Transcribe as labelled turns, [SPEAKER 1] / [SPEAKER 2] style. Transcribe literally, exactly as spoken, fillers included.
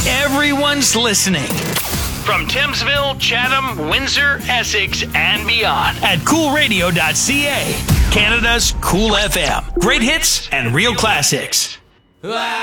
[SPEAKER 1] Everyone's listening. From Thamesville, Chatham, Windsor, Essex, and beyond at cool radio dot c a. Canada's Cool F M. Great hits and real classics.